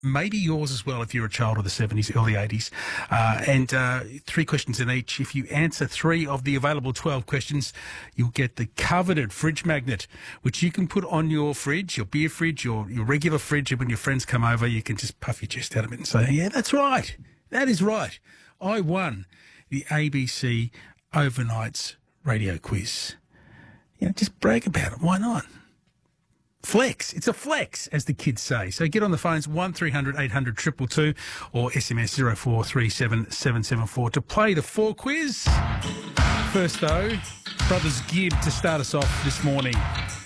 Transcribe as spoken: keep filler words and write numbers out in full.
maybe yours as well if you're a child of the seventies, early eighties. Uh, and uh, three questions in each. If you answer three of the available twelve questions, you'll get the coveted fridge magnet, which you can put on your fridge, your beer fridge, your, your regular fridge. And when your friends come over, you can just puff your chest out of it and say, yeah, that's right. That is right. I won the A B C Overnights radio quiz. You know, just brag about it. Why not? Flex. It's a flex, as the kids say. So get on the phones, one three hundred eight hundred two two two or S M S zero four three seven seven seven four to play the four quiz. First, though, Brothers Gibb to start us off this morning.